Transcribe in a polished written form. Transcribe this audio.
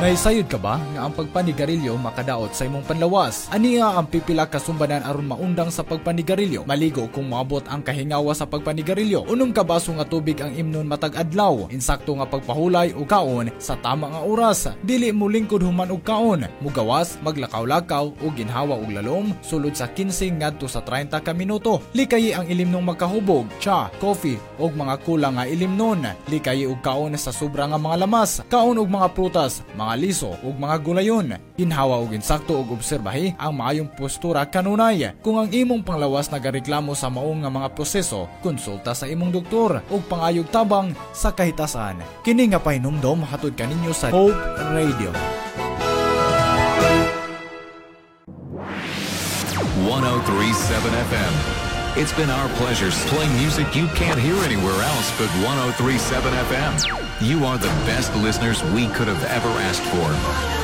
Nahisayod ka ba nga ang pagpanigarilyo makadaot sa imong panlawas? Aniya ang pipila ka sumbanan aron maundang sa pagpanigarilyo? Maligo kung maabot ang kahingawa sa pagpanigarilyo. Unom ka baso nga tubig ang imnon matag adlaw. Insakto nga pagpahulay o kaon sa tama nga oras. Dili mo lingkod human og kaon. Mugawas, maglakaw-lakaw o ginhawa og lalom sulod sa 15 ngadto sa 30 ka minuto. Likayi ang ilimnong magkahubog, cha, coffee og mga kulang nga ilimnon. Likayi og kaon sa sobra nga mga lamas. Kaon og mga prutas, mga liso ug mga gulayon. Ginhawa og insakto ug obserbahi ang maayong postura kanunay. Kung ang imong panglawas nagareklamo sa maong nga mga proseso, konsulta sa imong doktor ug pangayog tabang sa kahitasan. Kini nga pahinumdom hatod kaninyo sa Hope Radio. 103.7 FM. It's been our pleasure playing music you can't hear anywhere else but 103.7 FM. You are the best listeners we could have ever asked for.